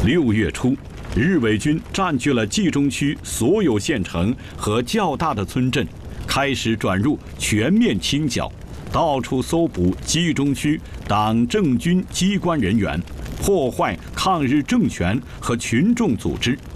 6月初，日伪军占据了冀中区所有县城和较大的村镇，开始转入全面清剿，到处搜捕冀中区党政军机关人员，破坏抗日政权和群众组织，